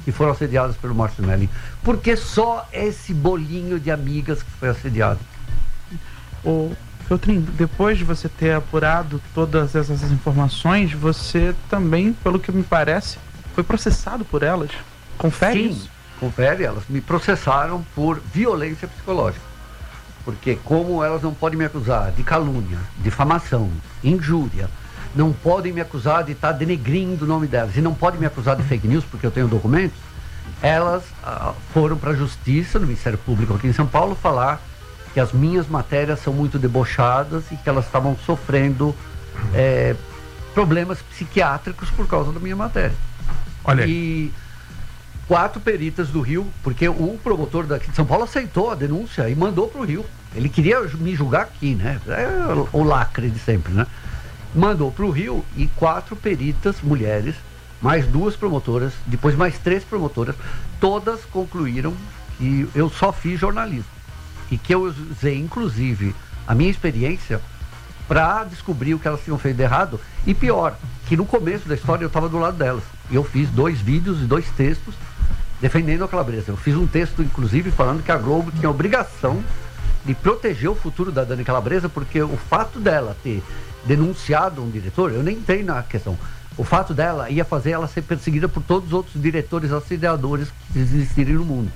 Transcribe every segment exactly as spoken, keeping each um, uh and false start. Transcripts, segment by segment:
que foram assediadas pelo Márcio Melling. Porque só esse bolinho de amigas que foi assediado. Ô, Feltrin, depois de você ter apurado todas essas informações, você também, pelo que me parece, foi processado por elas. Confere Sim, isso? confere, elas me processaram por violência psicológica. Porque como elas não podem me acusar de calúnia, difamação, injúria, não podem me acusar de estar denegrindo o nome delas, e não podem me acusar de fake news, porque eu tenho documentos, elas ah, foram para a Justiça, no Ministério Público aqui em São Paulo, falar que as minhas matérias são muito debochadas e que elas estavam sofrendo é, problemas psiquiátricos por causa da minha matéria. Olha aí. E quatro peritas do Rio, porque o promotor daqui de São Paulo aceitou a denúncia e mandou para o Rio. Ele queria me julgar aqui, né? É o lacre de sempre, né? Mandou para o Rio e quatro peritas mulheres, mais duas promotoras, depois mais três promotoras, todas concluíram que eu só fiz jornalismo. E que eu usei, inclusive, a minha experiência para descobrir o que elas tinham feito de errado. E pior, que no começo da história eu estava do lado delas. E eu fiz dois vídeos e dois textos defendendo a Calabresa. Eu fiz um texto, inclusive, falando que a Globo tinha a obrigação de proteger o futuro da Dani Calabresa, porque o fato dela ter denunciado um diretor, eu nem entrei na questão, o fato dela ia fazer ela ser perseguida por todos os outros diretores assediadores que existirem no mundo.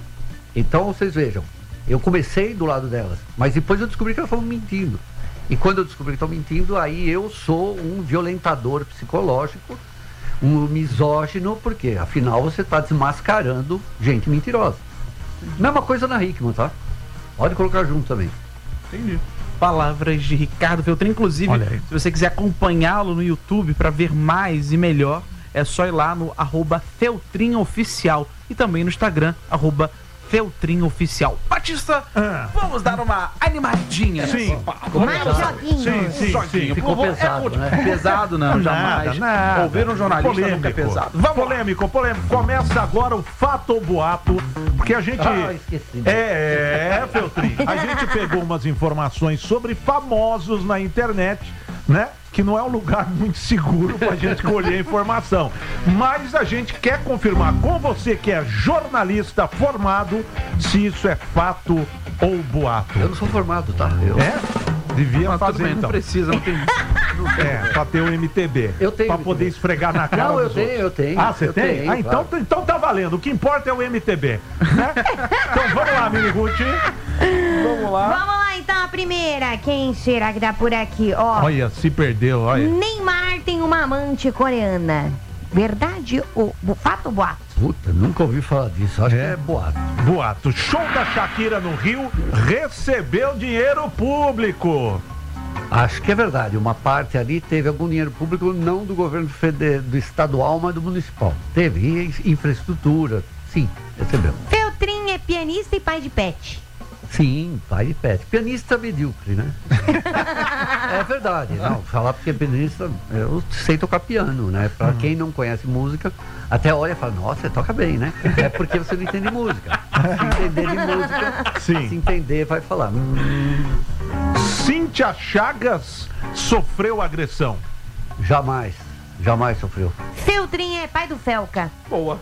Então, vocês vejam, eu comecei do lado delas, mas depois eu descobri que elas estavam mentindo. E quando eu descobri que estão mentindo, aí eu sou um violentador psicológico, um misógino, porque afinal você está desmascarando gente mentirosa. Mesma coisa na Hickman, tá? Pode colocar junto também. Entendi. Palavras de Ricardo Feltrin. Inclusive, se você quiser acompanhá-lo no YouTube para ver mais e melhor, é só ir lá no arroba Feltrin Oficial e também no Instagram, arroba Feltrin Oficial. Batista, ah. vamos dar uma animadinha. Sim. Mais joguinho. Sim, sim, joguinho. sim. Ficou Por, pesado, é, né? Pesado não, nada, jamais. nada. Ouvir um jornalista polêmico. nunca é pesado. Vamos polêmico, lá. polêmico. Começa agora o Fato ou Boato, porque a gente... Ah, esqueci. É, é, Feltrin. A gente pegou umas informações sobre famosos na internet, né? Que não é um lugar muito seguro pra gente colher informação. Mas a gente quer confirmar com você que é jornalista formado se isso é fato ou boato. Eu não sou formado, tá? Eu... É? Devia Mas fazer, tudo bem, então. não precisa, não tem... É, pra ter o M T B. Eu tenho Pra M T B. poder esfregar na cara Não, eu dos tenho, outros. eu tenho. Ah, você eu tem? tenho, Ah, então, claro. então tá valendo. O que importa é o M T B, né? Então vamos lá, Mini Ruth. Vamos lá. Vamos lá, então, a primeira. Quem será que dá por aqui? Ó, Olha, se perdeu, olha. Neymar tem uma amante coreana. Verdade ou bo- fato ou boato? Puta, nunca ouvi falar disso. Acho É. que é boato. Boato. Show da Shakira no Rio recebeu dinheiro público. Acho que é verdade. Uma parte ali teve algum dinheiro público, não do governo federal, do estadual, mas do municipal. Teve. E infraestrutura. Sim, recebeu. Feltrin é pianista e pai de pet. Sim, pai de pet. Pianista medíocre, né? É verdade. Não, falar porque pianista, eu sei tocar piano, né? Pra quem não conhece música, até olha e fala, nossa, você toca bem, né? É porque você não entende música. Se entender de música, Sim. se entender, vai falar. Hum, Cíntia Chagas sofreu agressão. jamais, jamais sofreu. Feltrin é pai do Felca. Boa.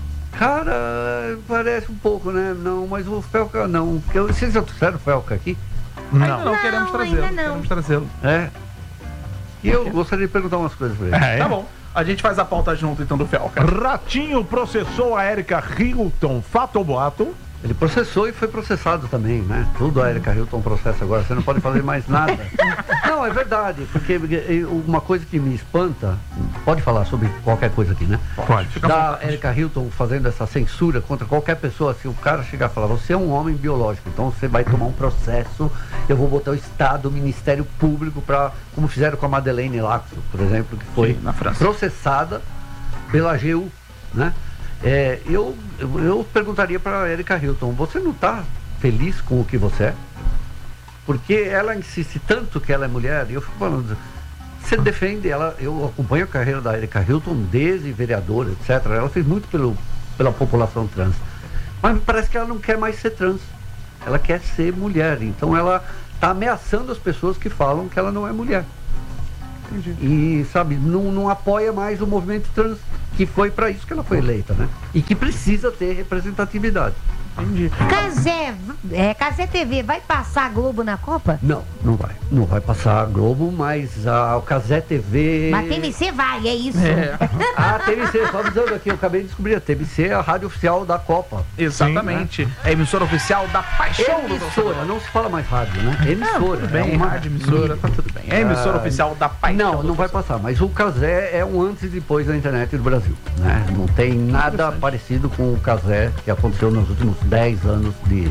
Cara, parece um pouco, né? Não, mas o Felca não. Porque eu, vocês já trouxeram o Felca aqui? Ainda Não. não, Não, queremos trazê-lo. ainda não. Queremos trazê-lo. É. E eu gostaria de perguntar umas coisas pra ele. É. Tá bom. A gente faz a pauta junto, então, do Felca. Ratinho processou a Erika Hilton. Fato ou boato? Ele processou e foi processado também, né? Tudo a Erika Hilton processa agora, você não pode fazer mais nada. Não, é verdade, porque uma coisa que me espanta, pode falar sobre qualquer coisa aqui, né? Pode. Da Erika Hilton fazendo essa censura contra qualquer pessoa, se o cara chegar e falar, você é um homem biológico, então você vai tomar um processo, eu vou botar o Estado, o Ministério Público, para como fizeram com a Madeleine Lacso, por exemplo, que foi Sim, na França. processada pela A G U, né? É, eu, eu, eu perguntaria para a Erika Hilton, você não está feliz com o que você é? Porque ela insiste tanto que ela é mulher, e eu fico falando, você defende ela, eu acompanho a carreira da Erika Hilton desde vereadora, etcétera. Ela fez muito pelo, pela população trans, mas me parece que ela não quer mais ser trans, ela quer ser mulher, então ela está ameaçando as pessoas que falam que ela não é mulher. E, sabe, não, não apoia mais o movimento trans, que foi para isso que ela foi eleita, né? E que precisa ter representatividade. Entendi. Casé, é, Casé T V, vai passar a Globo na Copa? Não, não vai. Não vai passar a Globo, mas a, o Casé T V... Mas T V C vai, é isso. É. A T V C, só avisando aqui, eu acabei de descobrir, a T V C é a rádio oficial da Copa. Exatamente. Sim, né? É a emissora oficial da paixão do Emissora, não se fala mais rádio, né? É emissora. Tudo bem, é uma rádio, emissora, tá tudo bem. É a emissora Ah, oficial da paixão. Não, não vai passar, mas o Casé é um antes e depois da internet do Brasil, né? Não tem nada parecido com o Casé que aconteceu nos últimos dez anos de,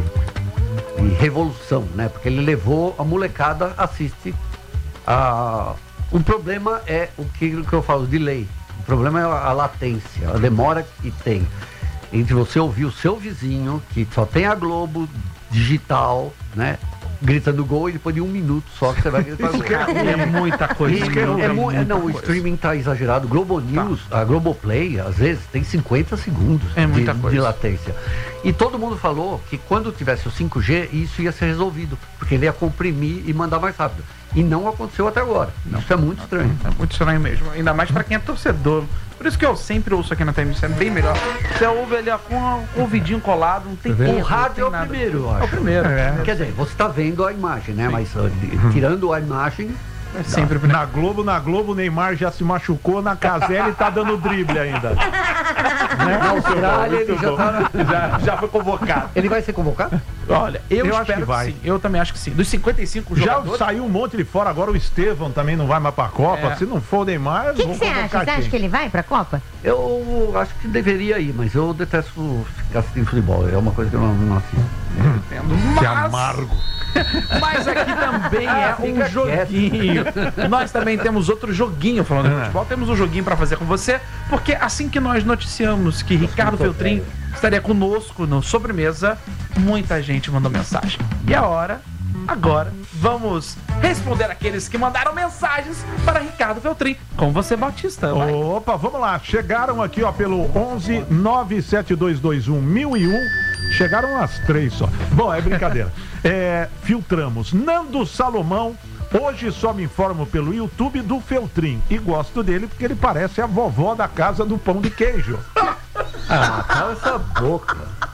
de revolução, né? Porque ele levou, a molecada assiste. A... O problema é o que, que eu falo, de lei. O problema é a latência, a demora que tem entre você ouvir o seu vizinho, que só tem a Globo digital, né? Gritando gol e depois de um minuto só que você vai gritar gol. É muita coisa. E, Isso é, é é mu- muita não, o coisa. streaming tá exagerado. Globo News, a Globoplay, às vezes, tem cinquenta segundos É muita de, coisa. de latência. E todo mundo falou que quando tivesse o cinco G, isso ia ser resolvido, porque ele ia comprimir e mandar mais rápido. E não aconteceu até agora. Isso é muito estranho. É muito estranho mesmo. Ainda mais pra quem é torcedor. Por isso que eu sempre ouço aqui na T M C, é bem melhor. Você ouve ali ó, com o ouvidinho colado, não tem O erro, rádio é não o tem nada. primeiro, eu É acho. o primeiro. É. Quer dizer, você está vendo a imagem, né? Mas uh, de- tirando a imagem, É sempre o primeiro. Na Globo, na Globo, o Neymar já se machucou, na Casé ele tá dando drible ainda. Né? na Austrália ele Muito já bom. tá... Já, já foi convocado. Ele vai ser convocado? Olha, eu, Eu acho espero que que, vai. sim. Eu também acho que sim. Dos cinquenta e cinco Já jogadores... saiu um monte de fora, agora o Estevão também não vai mais pra Copa. É. Se não for o Neymar, O que vão você acha? convocar Você acha quem? que ele vai pra Copa? Eu acho que deveria ir, mas eu detesto ficar assistindo futebol. É uma coisa que eu não, não assisto. Que Mas, amargo. mas aqui também é Fica um joguinho. Nós também temos outro joguinho falando de futebol. Temos um joguinho pra fazer com você, porque assim que nós noticiamos que Ricardo Feltrin estaria conosco no Sobremesa, muita gente mandou mensagem. E a hora, agora, vamos responder aqueles que mandaram mensagens para Ricardo Feltrin. Com você, Bautista. Vai. Opa, vamos lá. Chegaram aqui, ó, pelo onze nove sete dois dois um mil e um. Chegaram as três só. Bom, é brincadeira. É, filtramos. Nando Salomão. Hoje só me informo pelo YouTube do Feltrin. E gosto dele porque ele parece a vovó da casa do pão de queijo. Ah, cala essa boca.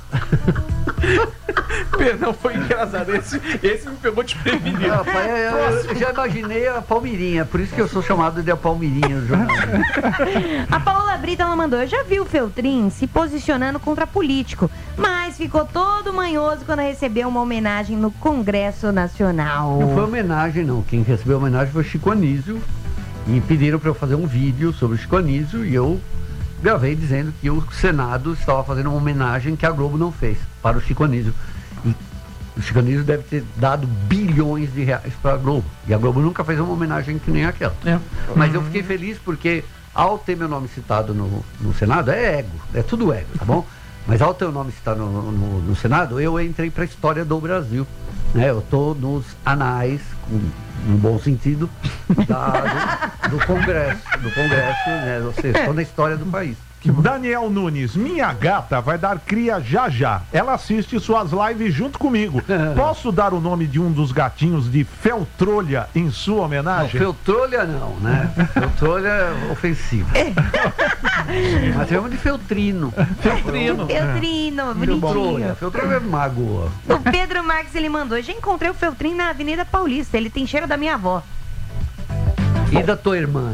Perdão, foi engraçado. Esse, esse me pegou desprevenido. Rapaz, eu, eu já imaginei a Palmirinha, por isso que eu sou chamado de a Palmirinha no jornal. A Paola Brita, ela mandou: eu já vi o Feltrin se posicionando contra político, mas ficou todo manhoso quando recebeu uma homenagem no Congresso Nacional. Não foi homenagem, não. Quem recebeu a homenagem foi o Chico Anísio. E pediram para eu fazer um vídeo sobre o Chico Anísio e eu gravei dizendo que o Senado estava fazendo uma homenagem que a Globo não fez para o Chico Anísio. E o Chico Anísio deve ter dado bilhões de reais para a Globo. E a Globo nunca fez uma homenagem que nem aquela. É. Mas eu fiquei feliz porque, ao ter meu nome citado no, no Senado, é ego, é tudo ego, tá bom? Mas ao ter o nome citado no, no, no Senado, eu entrei para a história do Brasil. Né? Eu estou nos anais, com, no bom sentido, da, do, do Congresso, do Congresso, né? Ou seja, estou na história do país. Daniel Nunes, minha gata vai dar cria já já. Ela assiste suas lives junto comigo. Posso dar o nome de um dos gatinhos de Feltrolha em sua Não, homenagem? Feltrolha não, né? Feltrolha é ofensivo. Mas chamamos de Feltrino. Feltrino. Feltrino, Feltrolha. bonitinho. Feltrolha é magoa. O Pedro Marques, ele mandou: já encontrei o Feltrin na Avenida Paulista, ele tem cheiro da minha avó. E da tua irmã?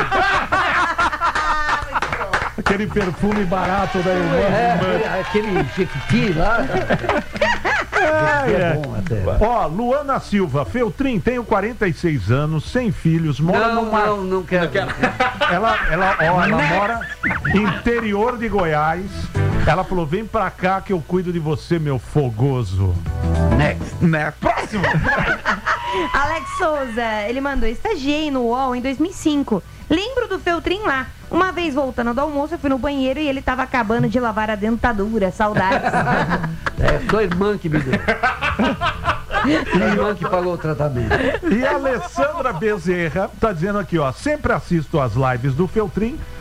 Aquele perfume barato da irmã. É, aquele Jequiti lá. Ai, É é. bom até. Ó, Luana Silva, Feltrin, tenho quarenta e seis anos, sem filhos, mora Não, no mar. não, não quero. Ela, ela, ó, ela mora interior de Goiás. Ela falou: vem pra cá que eu cuido de você, meu fogoso. Next. Né? Próximo. Alex Souza, ele mandou: estagiei no U O L em dois mil e cinco. Lembro do Feltrin lá. Uma vez voltando do almoço, eu fui no banheiro e ele tava acabando de lavar a dentadura. Saudades. É sua irmã que me deu. Minha irmã que pagou o tratamento. E a Alessandra Bezerra tá dizendo aqui, ó: sempre assisto as lives do Feltrin,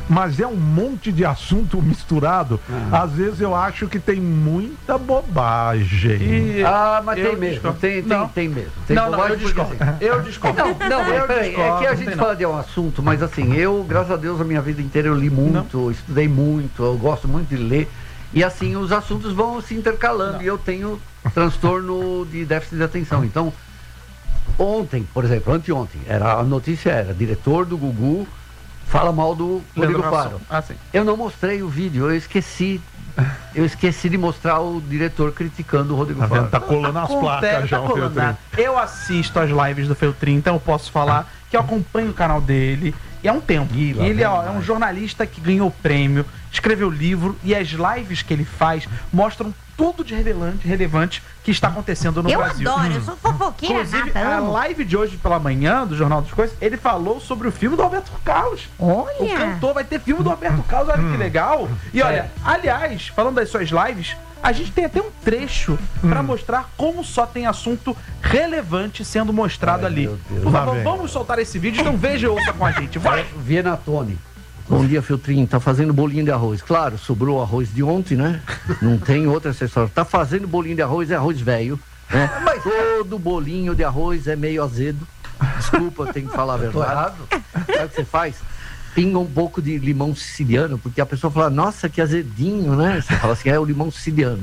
mas é um monte de assunto misturado. Uhum. Às vezes eu acho que tem muita bobagem. E ah, mas tem mesmo, tem, tem, tem mesmo. Tem não, não, eu discordo. Eu discordo. Não, não, eu peraí, é que a gente fala de um assunto, mas assim, eu, graças a Deus, a minha vida inteira eu li muito, não. estudei muito, eu gosto muito de ler. E assim, os assuntos vão se intercalando. Não. E eu tenho transtorno de déficit de atenção. Então, ontem, por exemplo, anteontem, era, a notícia era, diretor do Gugu fala mal do Rodrigo Faro. Ah, sim. Eu não mostrei o vídeo, eu esqueci. Eu esqueci de mostrar o diretor criticando o Rodrigo tá Faro. Tá colando as placas já, tá colando. Eu assisto as lives do Feltrin, então eu posso falar que eu acompanho o canal dele. E há um tempo. E ele ó, é um jornalista que ganhou prêmio, escreveu livro, e as lives que ele faz mostram tudo de relevante, relevante que está acontecendo no eu Brasil. Eu adoro, hum. eu sou fofoqueira. Inclusive, nata, a live de hoje pela manhã, do Jornal das Coisas, ele falou sobre o filme do Roberto Carlos. Olha! O cantor vai ter filme do Roberto Carlos, olha que legal. E olha, aliás, falando das suas lives, a gente tem até um trecho hum. para mostrar como só tem assunto relevante sendo mostrado Ai, ali. Por favor, vamos soltar esse vídeo, então veja e ouça com a gente. Vai! Viena Tony. Bom dia, Feltrin. Tá fazendo bolinho de arroz. Claro, sobrou arroz de ontem, né? Não tem outra acessório. Tá fazendo bolinho de arroz, é arroz velho. Né? Mas todo bolinho de arroz é meio azedo. Desculpa, tenho que falar a verdade. Sabe o que você faz? Pinga um pouco de limão siciliano, porque a pessoa fala, nossa, que azedinho, né? Você fala assim, é o limão siciliano.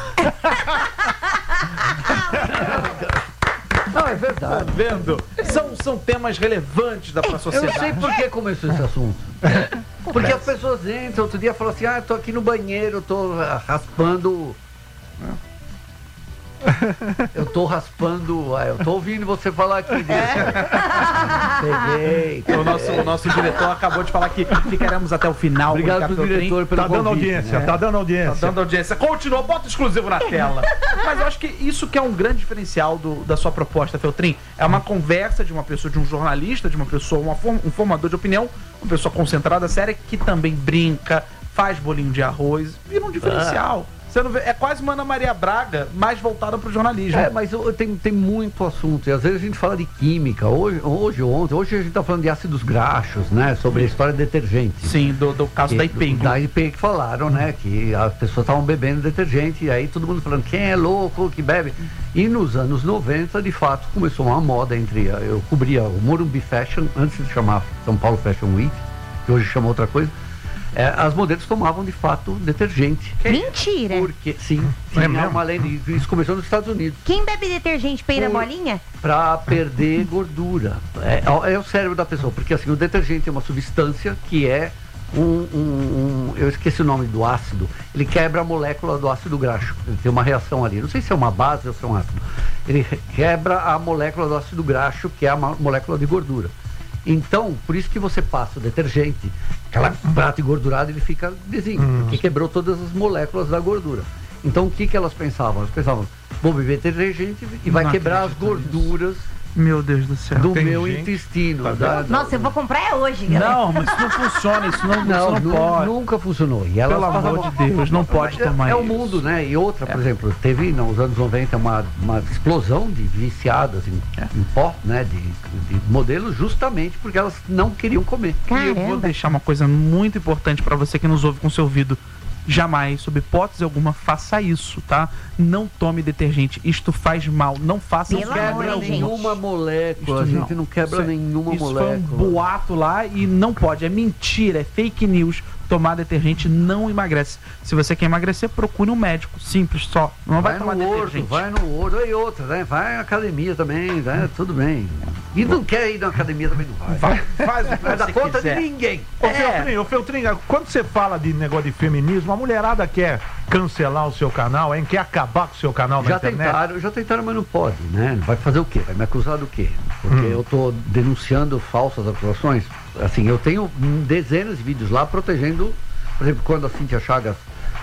Não, é verdade. Tá vendo? São, são temas relevantes da sociedade. Eu não sei por que começou esse assunto. Porque as pessoas entram, outro dia falam assim, ah, eu tô aqui no banheiro, eu tô raspando... Eu tô raspando, ah, eu tô ouvindo você falar aqui. É. Peguei. O nosso, o nosso diretor acabou de falar que ficaremos até o final. Obrigado pro diretor pelo Tá dando convite, audiência, né? tá dando audiência. Tá dando audiência. Continua, bota exclusivo na tela. Mas eu acho que isso que é um grande diferencial do, da sua proposta, Feltrin. É uma conversa de uma pessoa, de um jornalista, de uma pessoa, uma, um formador de opinião, uma pessoa concentrada, séria, que também brinca, faz bolinho de arroz, vira um diferencial. Ah. Você não vê, é quase uma Ana Maria Braga, mais voltada para o jornalismo. É, mas eu, tem, tem muito assunto. E às vezes a gente fala de química. Hoje, hoje ontem, hoje a gente está falando de ácidos graxos, né? Sobre a história de detergente. Sim, do, do caso que, da I P E. Da I P E que falaram, né? Que as pessoas estavam bebendo detergente. E aí todo mundo falando, quem é louco, que bebe? E nos anos noventa, de fato, começou uma moda entre... Eu cobria o Morumbi Fashion, antes de chamar São Paulo Fashion Week, que hoje chama outra coisa. É, as modelos tomavam de fato detergente. Mentira! Porque, sim, sim é uma lei, isso começou nos Estados Unidos. Quem bebe detergente peida bolinha? Pra perder gordura. É, é o cérebro da pessoa, porque assim, o detergente é uma substância que é um, um, um. Eu esqueci o nome do ácido. Ele quebra a molécula do ácido graxo. Ele tem uma reação ali. Não sei se é uma base ou se é um ácido. Ele quebra a molécula do ácido graxo, que é a molécula de gordura. Então, por isso que você passa o detergente, aquela prato engordurado, ele fica lisinho, hum. porque quebrou todas as moléculas da gordura. Então, o que, que elas pensavam? Elas pensavam, vou beber detergente e vai quebrar as gorduras. Meu Deus do céu. Do Tem meu gente. intestino. Tá da, Nossa, da, eu vou comprar é hoje, galera. Não, mas isso não funciona, isso não, não, isso não nu, pode. Nunca funcionou. E elas Pelo passavam, amor de Deus, não pode é, tomar é isso. É o mundo, né? E outra, por é. exemplo, teve nos anos noventa uma, uma explosão de viciadas em, é. em pó, né? De, de modelos, justamente porque elas não queriam comer. Caramba. E eu vou deixar uma coisa muito importante para você que nos ouve com seu ouvido. Jamais, sob hipótese alguma, faça isso, tá? Não tome detergente, isto faz mal, não faça isso. Não quebra nenhuma molécula, a gente não, não quebra isso nenhuma isso molécula. Isso foi um boato lá e não pode, é mentira, é fake news. Tomar detergente não emagrece. Se você quer emagrecer, procure um médico, simples, só. Não vai, vai tomar no detergente. Orto, vai no Orto, e outra, né? Vai na academia também, né? Tudo bem. E não quer ir na academia também, não vai. Vai, faz o que vai dar conta quiser. de ninguém. Ô, é. Feltrin, ô, Feltrin, quando você fala de negócio de feminismo, a mulherada quer cancelar o seu canal, hein? Quer acabar com o seu canal na já internet? Tentaram, já tentaram, mas não pode, né? Vai fazer o quê? Vai me acusar do quê? Porque hum. eu tô denunciando falsas acusações. Assim, eu tenho dezenas de vídeos lá protegendo... Por exemplo, quando a Cíntia Chagas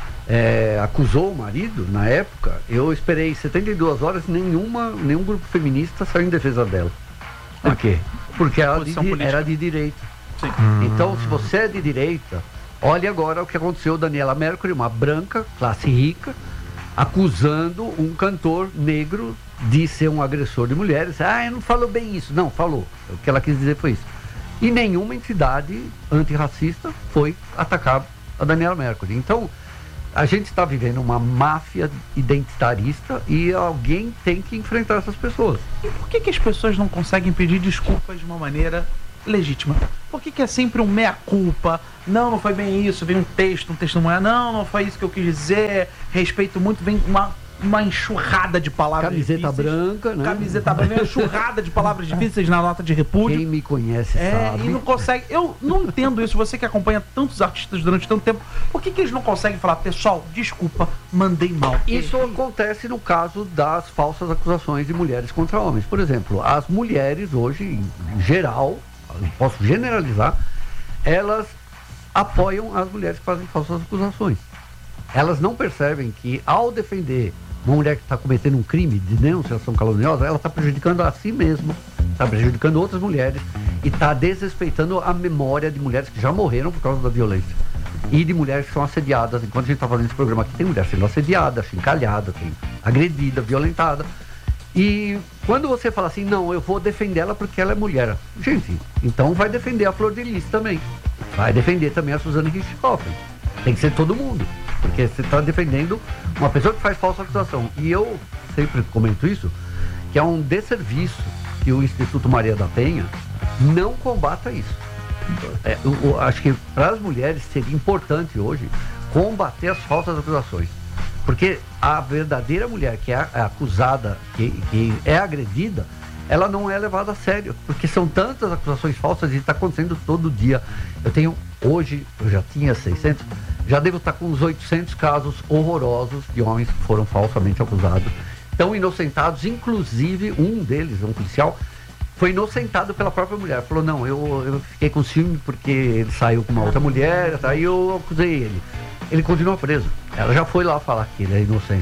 é, acusou o marido, na época, eu esperei setenta e duas horas e nenhuma, nenhum grupo feminista saiu em defesa dela. Por quê? Porque ela de, era de direita. Sim. Então, se você é de direita, olhe agora o que aconteceu. Daniela Mercury, uma branca, classe rica, acusando um cantor negro de ser um agressor de mulheres. Ah, não falou bem isso. Não, falou. O que ela quis dizer foi isso. E nenhuma entidade antirracista foi atacar a Daniela Mercury. Então, a gente está vivendo uma máfia identitarista e alguém tem que enfrentar essas pessoas. E por que, que as pessoas não conseguem pedir desculpas de uma maneira legítima? Por que, que é sempre um meia-culpa? Não, não foi bem isso, vem um texto, um testemunho, não, não foi isso que eu quis dizer, respeito muito, vem uma, uma enxurrada de palavras Camiseta difíceis. branca, né? Camiseta branca, uma enxurrada de palavras difíceis na nota de repúdio. Quem me conhece É, sabe. e não consegue. Eu não entendo isso. Você que acompanha tantos artistas durante tanto tempo, por que, que eles não conseguem falar, pessoal, desculpa, mandei mal? Isso acontece no caso das falsas acusações de mulheres contra homens. Por exemplo, as mulheres hoje, em geral, posso generalizar, elas apoiam as mulheres que fazem falsas acusações. Elas não percebem que, ao defender uma mulher que está cometendo um crime de denunciação caluniosa, ela está prejudicando a si mesma, está prejudicando outras mulheres e está desrespeitando a memória de mulheres que já morreram por causa da violência. E de mulheres que são assediadas. Enquanto a gente está fazendo esse programa aqui, tem mulher sendo assediada, chincalhada, tem agredida, violentada. E quando você fala assim, não, eu vou defender ela porque ela é mulher. Gente, então vai defender a Flor de Lis também. Vai defender também a Suzane Richthofen. Tem que ser todo mundo. Porque você está defendendo uma pessoa que faz falsa acusação. E eu sempre comento isso, que é um desserviço que o Instituto Maria da Penha não combata isso. É, eu, eu acho que para as mulheres seria importante hoje combater as falsas acusações. Porque a verdadeira mulher que é acusada, que, que é agredida, ela não é levada a sério. Porque são tantas acusações falsas e está acontecendo todo dia. Eu tenho, hoje, eu já tinha seiscentos, já devo estar com uns oitocentos casos horrorosos de homens que foram falsamente acusados. Tão inocentados, inclusive um deles, um policial, foi inocentado pela própria mulher. Falou, não, eu, eu fiquei com ciúme porque ele saiu com uma outra mulher, tá? Aí eu acusei ele. Ele continua preso. Ela já foi lá falar que ele é inocente.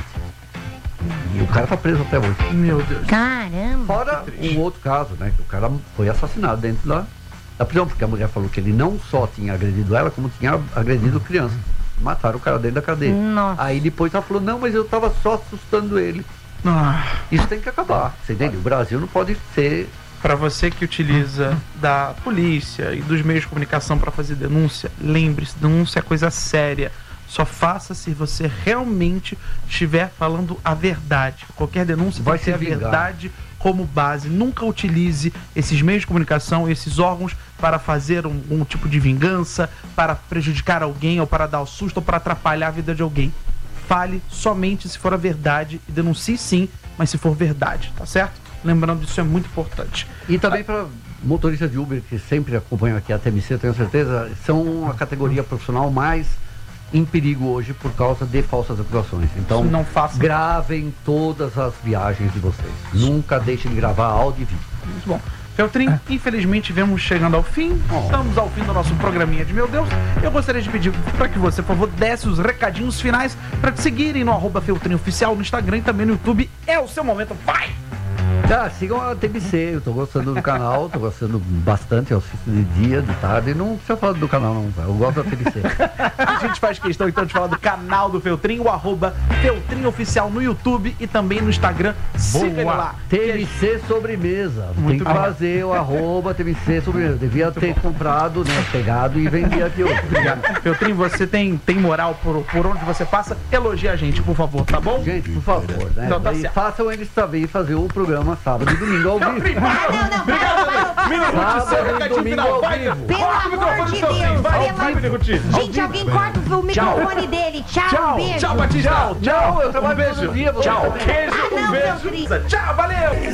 E o cara tá preso até hoje. Meu Deus. Caramba. Fora um outro caso, né? Que o cara foi assassinado dentro da, da prisão, porque a mulher falou que ele não só tinha agredido ela, como tinha agredido criança. Mataram o cara dentro da cadeia. Nossa. Aí depois ela falou, não, mas eu tava só assustando ele. Ah. Isso tem que acabar. Você entende? O Brasil não pode ser... Para você que utiliza da polícia e dos meios de comunicação para fazer denúncia, lembre-se, denúncia é coisa séria. Só faça se você realmente estiver falando a verdade. Qualquer denúncia vai ter a verdade como base. Nunca utilize esses meios de comunicação, esses órgãos para fazer um, um tipo de vingança, para prejudicar alguém, ou para dar o susto, ou para atrapalhar a vida de alguém. Fale somente se for a verdade e denuncie sim, mas se for verdade, tá certo? Lembrando, isso é muito importante. E também para motoristas de Uber, que sempre acompanham aqui a T M C, eu tenho certeza, são a categoria profissional mais em perigo hoje por causa de falsas acusações. Então, não faça. Gravem todas as viagens de vocês. Nunca deixem de gravar áudio e vídeo. Muito bom. Feltrin, é. infelizmente vemos chegando ao fim. Oh. Estamos ao fim do nosso programinha de Meu Deus. Eu gostaria de pedir para que você, por favor, desse os recadinhos finais para te seguirem no arroba Feltrin Oficial no Instagram e também no YouTube. É o seu momento, vai! Ah, sigam a T M C, eu tô gostando do canal, tô gostando bastante, eu assisto de dia, de tarde, não precisa falar do canal não, eu gosto da T M C. A gente faz questão então de falar do canal do Feltrin, o arroba Feltrin Oficial no YouTube e também no Instagram. Siga ele lá. T M C Sobremesa, muito tem que bom. Fazer o arroba T M C Sobremesa, devia muito ter bom. Comprado, né, pegado e vendido aqui hoje. Obrigado. Feltrin, você tem, tem moral por, por onde você passa, elogia a gente, por favor, tá bom? Gente, por favor, né, então, tá e façam eles também fazer o programa sábado e domingo ao vivo. Ah, não, não, obrigado, Mini seu recadinho final, vai. Pelo amor de Deus, vai, vai, Mini. Gente, alguém corta o microfone dele. Tchau, tchau, beijo. Tchau, Batista. Tchau, eu trabalho um beijo. todo dia. Tchau, queijo, um não, beijo. Tchau, valeu.